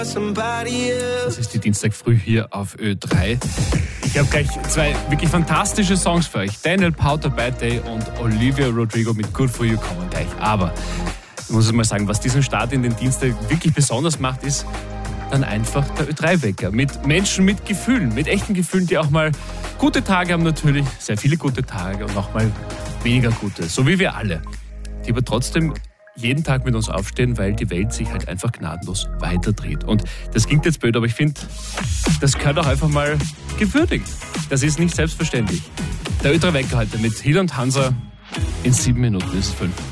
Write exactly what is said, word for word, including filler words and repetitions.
Das ist die Dienstag früh hier auf Ö drei. Ich habe gleich zwei wirklich fantastische Songs für euch. Daniel Powter, Bad Day und Olivia Rodrigo mit Good For You kommen gleich. Aber ich muss mal sagen, was diesen Start in den Dienstag wirklich besonders macht, ist dann einfach der Ö drei Wecker. Mit Menschen mit Gefühlen, mit echten Gefühlen, die auch mal gute Tage haben natürlich, sehr viele gute Tage und auch mal weniger gute, so wie wir alle. Die aber trotzdem jeden Tag mit uns aufstehen, weil die Welt sich halt einfach gnadenlos weiterdreht. Und das klingt jetzt blöd, aber ich finde, das gehört auch einfach mal gewürdigt. Das ist nicht selbstverständlich. Der Ö drei Wecker heute mit Hill und Hansa in sieben Minuten ist es fünf.